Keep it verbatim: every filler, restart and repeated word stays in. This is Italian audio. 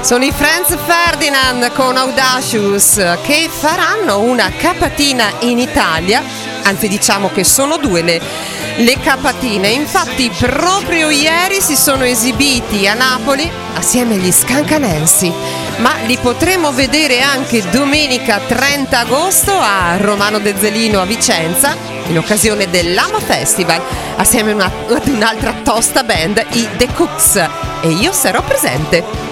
Sono i Franz Ferdinand con Audacious che faranno una capatina in Italia, anzi diciamo che sono due le, le capatine, infatti proprio ieri si sono esibiti a Napoli assieme agli Scancanensi, ma li potremo vedere anche domenica trenta agosto a Romano De Zelino a Vicenza in occasione dell'Ama Festival assieme una, ad un'altra tosta band, i The Cooks, e io sarò presente.